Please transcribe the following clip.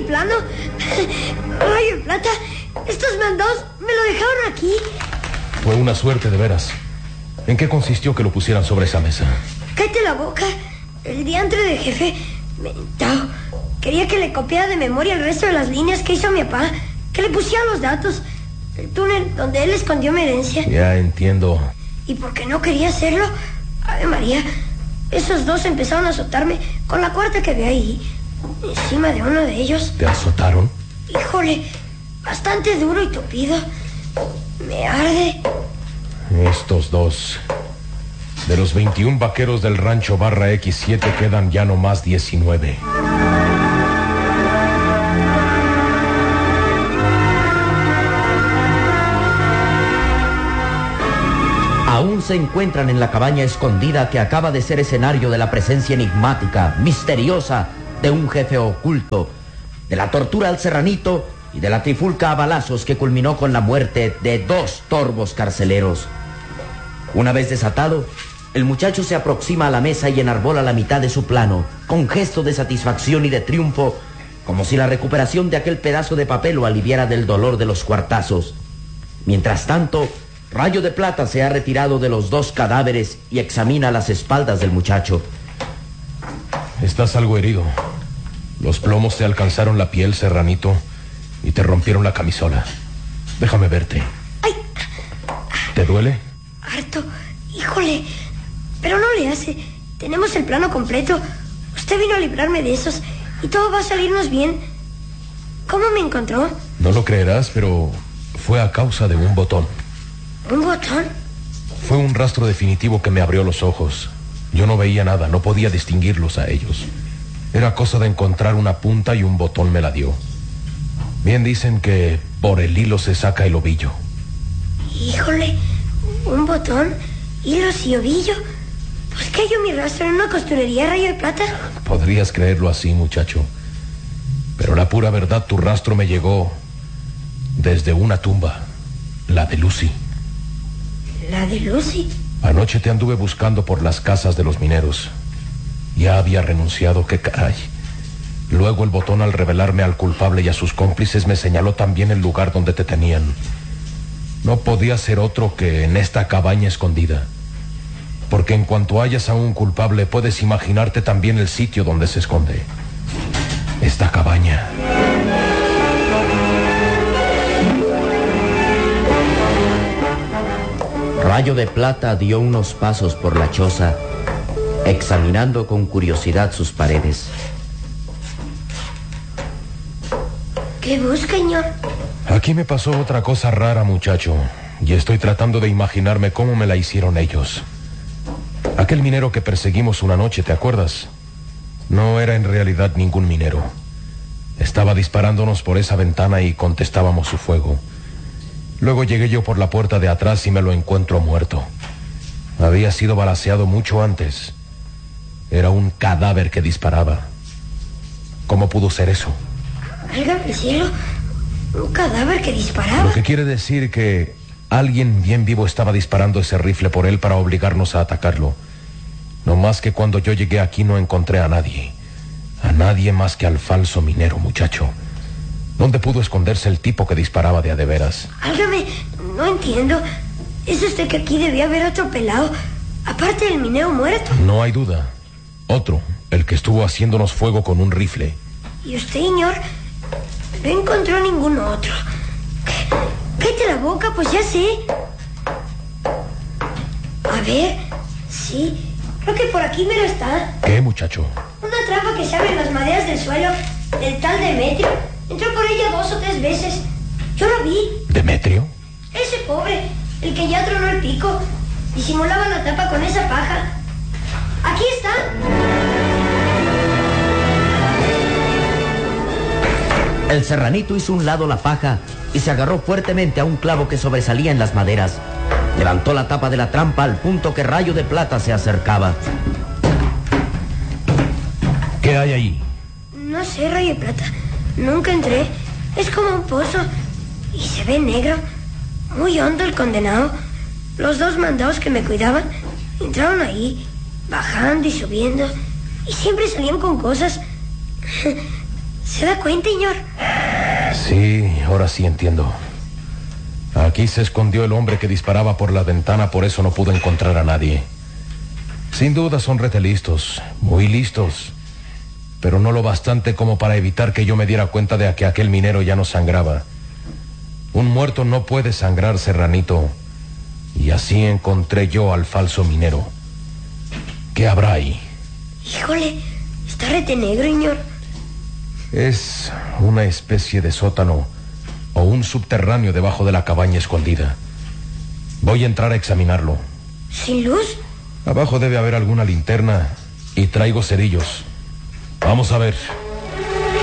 plano. Rayo de Plata, estos mandados me lo dejaron aquí. Fue una suerte de veras. ¿En qué consistió que lo pusieran sobre esa mesa? Cállate la boca. El diantre del jefe mentao quería que le copiara de memoria el resto de las líneas que hizo mi papá, que le pusiera los datos, el túnel donde él escondió mi herencia. Ya entiendo. Y porque no quería hacerlo, Ave María, esos dos empezaron a azotarme con la cuarta que ve ahí, encima de uno de ellos. ¿Te azotaron? Híjole, bastante duro y tupido. Me arde. Estos dos. De los 21 vaqueros del rancho Barra X7 quedan ya no más 19. Aún se encuentran en la cabaña escondida que acaba de ser escenario de la presencia enigmática, misteriosa, de un jefe oculto, de la tortura al serranito y de la trifulca a balazos que culminó con la muerte de 2 torbos carceleros. Una vez desatado, el muchacho se aproxima a la mesa y enarbola la mitad de su plano, con gesto de satisfacción y de triunfo, como si la recuperación de aquel pedazo de papel lo aliviara del dolor de los cuartazos. Mientras tanto, Rayo de Plata se ha retirado de los 2 cadáveres y examina las espaldas del muchacho. Estás algo herido. Los plomos te alcanzaron la piel, serranito, y te rompieron la camisola. Déjame verte. ¡Ay! ¿Te duele? Harto. Híjole. Pero no le hace. Tenemos el plano completo. Usted vino a librarme de esos y todo va a salirnos bien. ¿Cómo me encontró? No lo creerás, pero fue a causa de un botón. ¿Un botón? Fue un rastro definitivo que me abrió los ojos. Yo no veía nada, no podía distinguirlos a ellos. Era cosa de encontrar una punta y un botón me la dio. Bien dicen que por el hilo se saca el ovillo. Híjole, un botón, hilos y ovillo. Pues cayó mi rastro en una costurería Rayo de Plata. Podrías creerlo así, muchacho. Pero la pura verdad, tu rastro me llegó desde una tumba, la de Lucy. ¿La de Lucy? Anoche te anduve buscando por las casas de los mineros. Ya había renunciado, qué caray. Luego el botón, al revelarme al culpable y a sus cómplices, me señaló también el lugar donde te tenían. No podía ser otro que en esta cabaña escondida. Porque en cuanto hayas a un culpable, puedes imaginarte también el sitio donde se esconde. Esta cabaña. Rayo de Plata dio unos pasos por la choza, examinando con curiosidad sus paredes. ¿Qué busca, señor? Aquí me pasó otra cosa rara, muchacho, y estoy tratando de imaginarme cómo me la hicieron ellos. Aquel minero que perseguimos una noche, ¿te acuerdas? No era en realidad ningún minero. Estaba disparándonos por esa ventana y contestábamos su fuego. Luego llegué yo por la puerta de atrás y me lo encuentro muerto. Había sido balaceado mucho antes. Era un cadáver que disparaba. ¿Cómo pudo ser eso? Válgame el cielo, un cadáver que disparaba. Lo que quiere decir que alguien bien vivo estaba disparando ese rifle por él para obligarnos a atacarlo. No más que cuando yo llegué aquí no encontré a nadie. A nadie más que al falso minero, muchacho. ¿Dónde pudo esconderse el tipo que disparaba de a de veras? Válgame, no entiendo. ¿Es usted que aquí debía haber otro pelado, aparte del minero muerto? No hay duda. Otro, el que estuvo haciéndonos fuego con un rifle. ¿Y usted, señor? No encontró ningún otro. Cállate la boca, pues ya sé. A ver, sí, creo que por aquí mero está. ¿Qué, muchacho? Una trampa que se abre en las maderas del suelo del tal Demetrio. Entró por ella 2 o 3 veces. Yo lo vi. ¿Demetrio? Ese pobre, el que ya tronó el pico. Disimulaba la tapa con esa paja. ¡Aquí está! El serranito hizo a un lado la paja y se agarró fuertemente a un clavo que sobresalía en las maderas. Levantó la tapa de la trampa al punto que Rayo de Plata se acercaba. ¿Qué hay ahí? No sé, Rayo de Plata. Nunca entré. Es como un pozo. Y se ve negro. Muy hondo el condenado. Los 2 mandados que me cuidaban entraron ahí, bajando y subiendo. Y siempre salían con cosas. ¿Se da cuenta, señor? Sí, ahora sí entiendo. Aquí se escondió el hombre que disparaba por la ventana, por eso no pudo encontrar a nadie. Sin duda son retelistos, muy listos, pero no lo bastante como para evitar que yo me diera cuenta de que aquel minero ya no sangraba. Un muerto no puede sangrar, Serranito, y así encontré yo al falso minero. ¿Qué habrá ahí? Híjole, está rete negro, señor. Es una especie de sótano o un subterráneo debajo de la cabaña escondida. Voy a entrar a examinarlo. ¿Sin luz? Abajo debe haber alguna linterna y traigo cerillos. Vamos a ver.